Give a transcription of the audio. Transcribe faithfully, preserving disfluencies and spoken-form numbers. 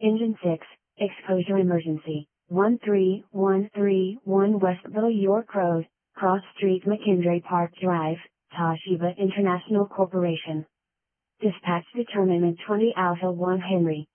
Engine six, exposure emergency, one three one three one Westville York Road, Cross Street McKendree Park Drive, Toshiba International Corporation. Dispatch determinant twenty Alpha one Henry.